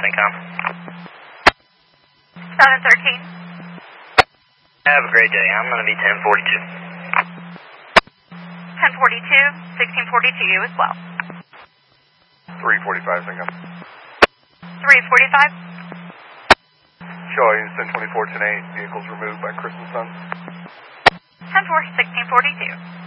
Incom. 713. Have a great day. I'm going to be 1042. 1042, 1642 as well. 345, Incom. 345. Show Houston 24 10-8. Vehicles removed by Chris and Son. 10-4, 1642.